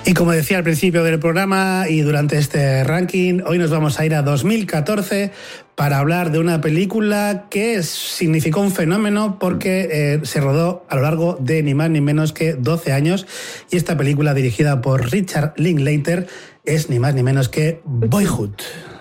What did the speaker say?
Y como decía al principio del programa y durante este ranking, hoy nos vamos a ir a 2014 para hablar de una película que significó un fenómeno porque se rodó a lo largo de ni más ni menos que 12 años, y esta película, dirigida por Richard Linklater, es ni más ni menos que Boyhood.